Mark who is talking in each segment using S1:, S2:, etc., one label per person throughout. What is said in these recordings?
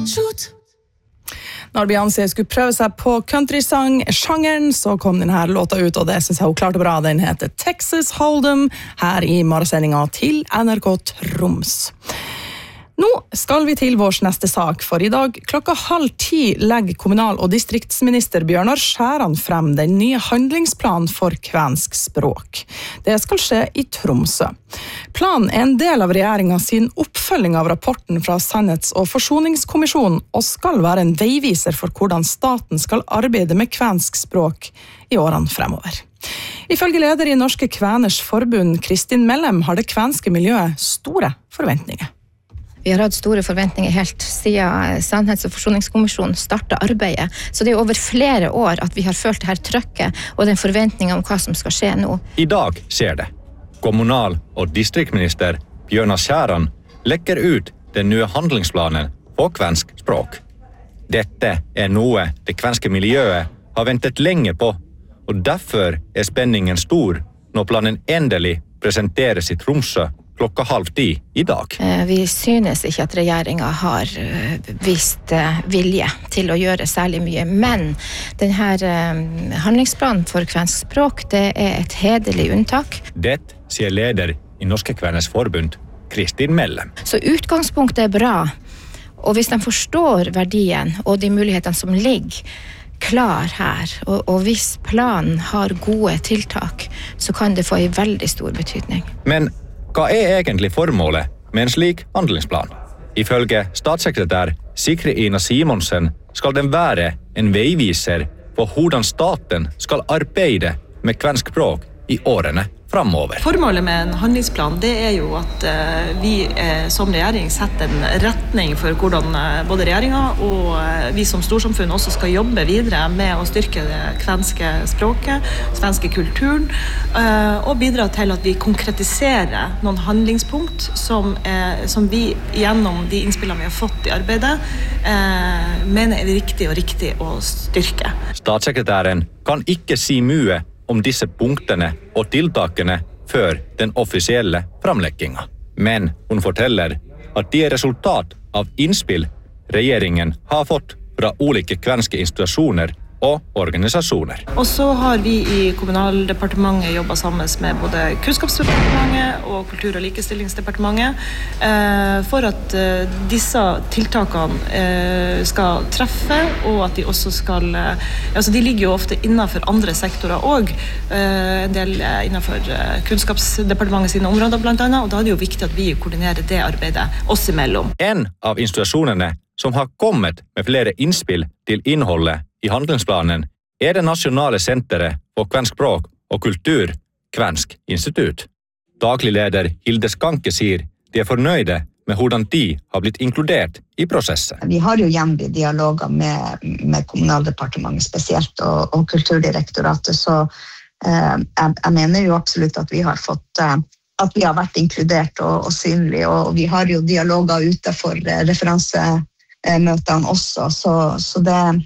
S1: Når Beyoncé skulle prøve seg på countrysang-sjangeren, så kom denne låta ut, og det synes jeg hun klarte bra. Den heter Texas Hold'em, her i morgensendingen til NRK Troms. Nå skal vi til vår neste sak, for i dag klokka 9:30 legger kommunal- og distriktsminister Bjørnar Skjæran frem den nye handlingsplanen for kvensk språk. Det skal skje i Tromsø. Planen er en del av regjeringen sin oppfølging av rapporten fra Sannhets- og forsoningskommisjonen, og skal være en veiviser for hvordan staten skal arbeide med kvensk språk i årene fremover. Ifølge leder i Norske Kveners Forbund, Kristin Mellem, har det kvenske miljøet store forventninger.
S2: Vi har hatt store forventninger helt siden Sannhets- og forsoningskommisjonen startet arbeidet. Så det er over flere år at vi har følt det her trøkket og den forventningen om hva som skal skje nå.
S3: I dag skjer det. Kommunal- og distriktsminister Bjørnar Skjæran legger ut den nye handlingsplanen for kvensk språk. Dette er noe det kvenske miljøet har ventet lenge på, og derfor er spenningen stor når planen endelig presenteres i Tromsø klokka 9:30 i dag.
S2: Vi synes ikke at regjeringen har vist vilje til å gjøre særlig mye, men denne handlingsplanen for kvensk språk, det er et hederlig unntak.
S3: Det sier leder i Norske Kveners Forbund, Kristin Mellem.
S2: Så utgangspunktet er bra, og hvis de forstår verdien og de mulighetene som ligger klar her, og hvis planen har gode tiltak, så kan det få en veldig stor betydning.
S3: Men hva er egentlig formålet med en slik handlingsplan? Ifølge statssekretær Sigrid Ina Simonsen skal den være en veiviser på hvordan staten skal arbeide med kvensk språk i årene fremover.
S4: Formålet med en handlingsplan, det er jo at vi som regjering setter en retning for hvordan både regjeringen og vi som storsamfunn også skal jobbe videre med å styrke det kvenske språket, svenske kulturen, og bidra til at vi konkretiserer noen handlingspunkt som vi gjennom de innspillene vi har fått i arbeidet mener er riktig å styrke.
S3: Statssekretæren kan ikke si mye om disse punktene og tiltakene før den offisielle framleggingen. Men hun forteller at de er resultat av innspill regjeringen har fått fra ulike kvenske institusjoner og organisasjoner.
S4: Og så har vi i Kommunaldepartementet jobbet sammen med både Kunnskapsdepartementet og Kultur- og likestillingsdepartementet for at disse tiltakene skal treffe, og at de også skal, altså de ligger jo ofte innenfor andre sektorer og en del innenfor Kunnskapsdepartementet sine områder blant annet, og da er det jo viktig at vi koordinerer det arbeidet oss imellom.
S3: En av institusjonene som har kommet med flere innspill til innholdet i handlingsplanen er det nasjonale senteret for kvensk språk og kultur, Kvensk institutt. Daglig leder Hilde Skanke sier de er fornøyde med hvordan de har blitt inkludert i prosessen.
S5: Vi har jo jevnlige dialoger med Kommunaldepartementet spesielt og Kulturdirektoratet, så jeg mener jo absolutt at vi har fått at vi har vært inkludert og synlige, og vi har jo dialoger ute for referansemøtene også, så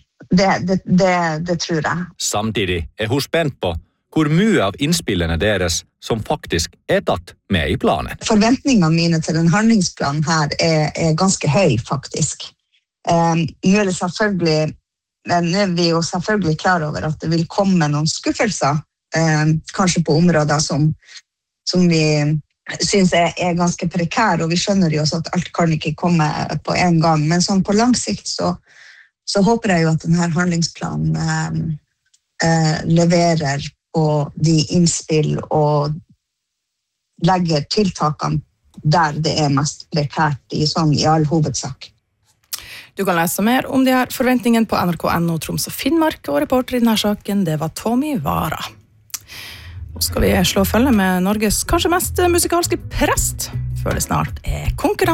S5: det tror jeg.
S3: Samtidig er hun spent på hvor mye av innspillene deres som faktisk er tatt med i planen.
S5: Forventningene mine til den handlingsplanen her er ganske høy, faktisk. Nå er vi jo selvfølgelig klar over at det vil komme noen skuffelser, kanskje på områder som vi synes er ganske prekær, og vi skjønner jo også at alt kan ikke komme på en gang, men sånn på lang sikt så håper jeg jo at denne handlingsplanen leverer på de innspill og legger tiltakene der det er mest prekært i all hovedsak.
S1: Du kan lese mer om de her forventningene på NRK.no Troms og Finnmark, og reporter i denne saken, det var Tommy Vara. Nå skal vi slå følge med Norges kanskje mest musikalske prest, før det snart er konkurranse.